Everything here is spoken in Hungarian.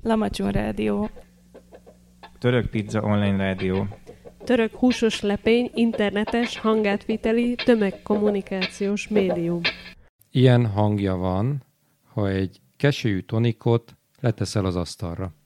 Lamacson Rádió. Török Pizza Online Rádió. Török húsos lepény internetes hangátviteli tömegkommunikációs médium. Ilyen hangja van, ha egy keselyű tonikot leteszel az asztalra.